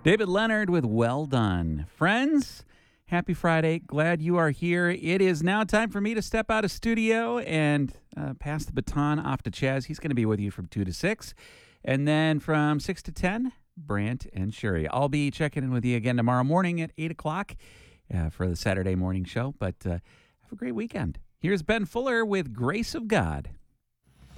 David Leonard with Well Done. Friends, happy Friday. Glad you are here. It is now time for me to step out of studio and pass the baton off to Chaz. He's going to be with you from 2 to 6. And then from 6 to 10, Brant and Sherry. I'll be checking in with you again tomorrow morning at 8 o'clock for the Saturday morning show. But have a great weekend. Here's Ben Fuller with Grace of God.